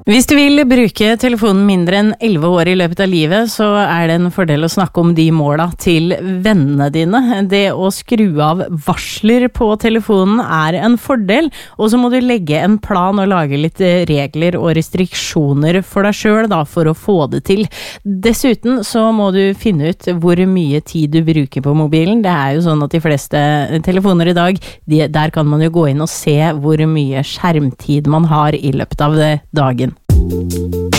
Hvis du vil bruke telefonen mindre enn 11 år i løpet av livet, så det en fordel å snakke om de måla til vennene dine. Det å skru av varsler på telefonen en fordel, og så må du legge en plan og lage litt regler og restriksjoner for deg selv da, for å få det til. Dessuten så må du finne ut hvor mye tid du bruker på mobilen. Det jo sånn at de fleste telefoner i dag, der kan man jo gå inn og se hvor mye skjermtid man har i løpet av dagen.